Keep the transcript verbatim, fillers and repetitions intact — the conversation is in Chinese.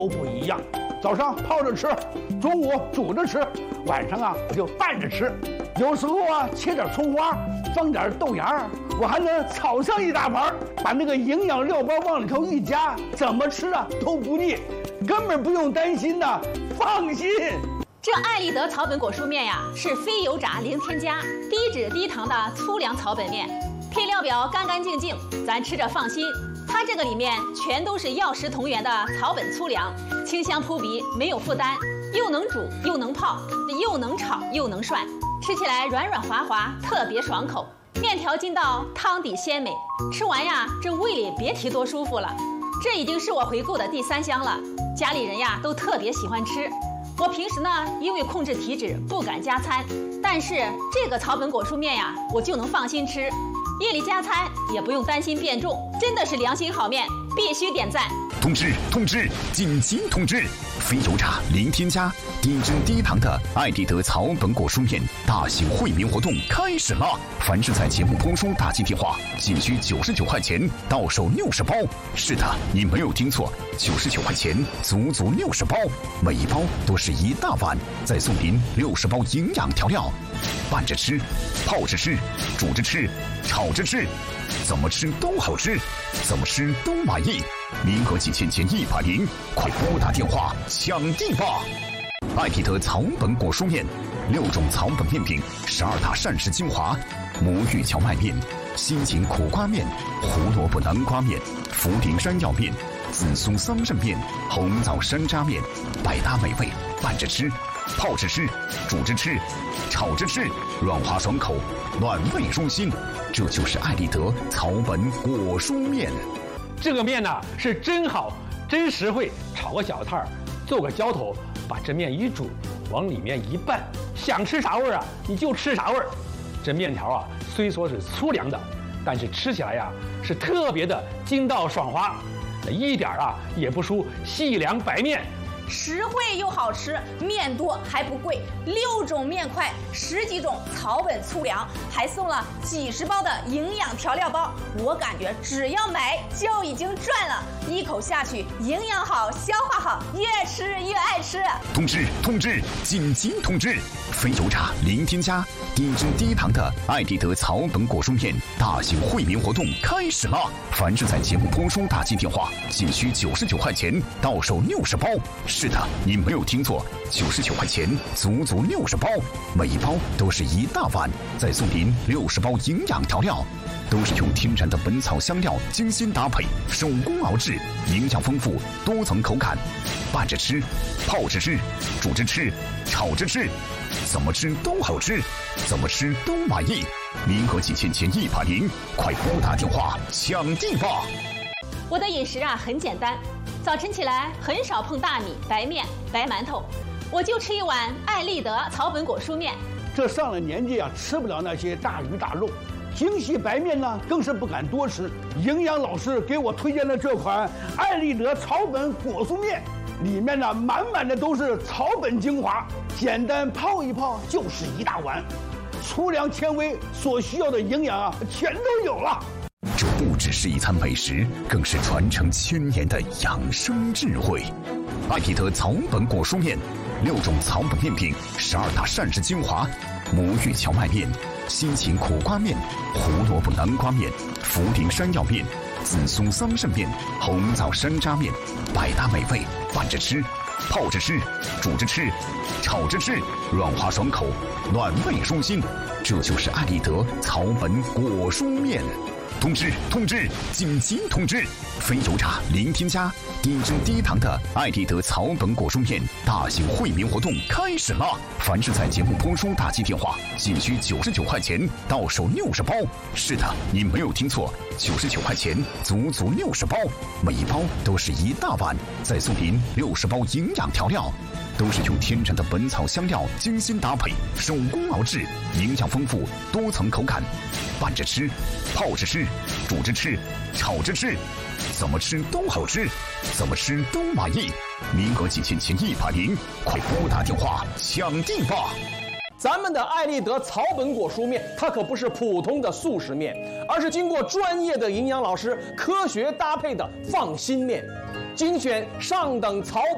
都不一样。早上泡着吃，中午煮着吃，晚上啊我就拌着吃。有时候啊切点葱花，放点豆芽儿，我还能炒上一大盘，把那个营养料包往里头一加，怎么吃啊都不腻，根本不用担心的，放心。 这爱立德草本果蔬面呀，是非油炸零添加、低脂低糖的粗粮草本面，配料表干干净净，咱吃着放心。它这个里面全都是药食同源的草本粗粮，清香扑鼻，没有负担，又能煮又能泡，又能炒又能涮，吃起来软软滑滑，特别爽口。面条筋道，汤底鲜美，吃完呀，这胃里别提多舒服了。这已经是我回购的第三箱了，家里人呀都特别喜欢吃。我平时呢，因为控制体脂不敢加餐，但是这个草本果蔬面呀，我就能放心吃。夜里加餐也不用担心变重，真的是良心好面，必须点赞。 通知通知，紧急通知！非油炸、零添加、低脂低糖的爱立德草本果蔬面大型惠民活动开始了！凡是在节目播出打进电话，仅需九十九块钱，到手六十包。是的，你没有听错，九十九块钱，足足六十包，每一包都是一大碗，再送您六十包营养调料，拌着吃，泡着吃，煮着吃，炒着吃，怎么吃都好吃，怎么吃都满意。名额仅限前一百名，快拨打电话抢地吧！爱立德草本果蔬面，六种草本面品，十二大膳食精华：魔芋荞麦面、心情苦瓜面、胡萝卜南瓜面、茯苓山药面、紫苏桑葚面、红枣山楂面，百搭美味，拌着吃，泡着吃，煮着吃，炒着吃，软滑爽口，暖胃舒心。这就是爱立德草本果蔬面。 这个面呢是真好，真实惠，炒个小菜儿，做个浇头，把这面一煮，往里面一拌，想吃啥味儿啊你就吃啥味儿。这面条啊虽说是粗粮的，但是吃起来呀是特别的筋道爽滑，一点啊也不输细粮白面。 实惠又好吃，面多还不贵，六种面块，十几种草本粗粮，还送了几十包的营养调料包。我感觉只要买就已经赚了，一口下去，营养好，消化好，越吃越爱吃。 通知通知，紧急通知！非油炸、零添加、低脂低糖的爱立德草本果蔬面大型惠民活动开始了！凡是在节目播出打进电话，仅需九十九块钱，到手六十包。是的，你没有听错，九十九块钱，足足六十包，每一包都是一大碗，再送您六十包营养调料，都是用天然的本草香料精心搭配，手工熬制，营养丰富，多层口感，拌着吃，泡着吃，煮着吃，炒着吃，怎么吃都好吃，怎么吃都满意。名额仅限前一百名，快拨打电话抢地吧！ 我的饮食啊很简单，早晨起来很少碰大米、白面、白馒头，我就吃一碗爱立德草本果蔬面。 这上了年纪啊，吃不了那些大鱼大肉，精细白面呢更是不敢多吃。营养老师给我推荐了这款爱立德草本果蔬面，里面呢满满的都是草本精华，简单泡一泡就是一大碗，粗粮纤维所需要的营养啊全都有了。 这不只是一餐美食，更是传承千年的养生智慧。爱立德草本果蔬面，六种草本面品，十二大膳食精华：魔芋荞麦面、心情苦瓜面、胡萝卜南瓜面、茯苓山药面、紫苏桑葚面、红枣山楂面，百搭美味，拌着吃，泡着吃，煮着吃，炒着吃，软滑爽口，暖胃舒心。这就是爱立德草本果蔬面。通知通知，紧急通知！非油炸、零添加、低脂低糖的爱立德草本果蔬面大型惠民活动开始了！凡是在节目播出打进电话，仅需九十九块钱，到手六十包。是的，你没有听错，九十九块钱，足足六十包，每一包都是一大碗，再送您六十包营养调料，都是用天然的本草香料精心搭配，手工熬制，营养丰富，多层口感，拌着吃，泡着吃，煮着吃，炒着吃，怎么吃都好吃，怎么吃都满意。名额仅限前一百名，快拨打电话抢地吧！ 咱们的爱立德草本果蔬面，它可不是普通的速食面，而是经过专业的营养老师科学搭配的放心面，精选上等草本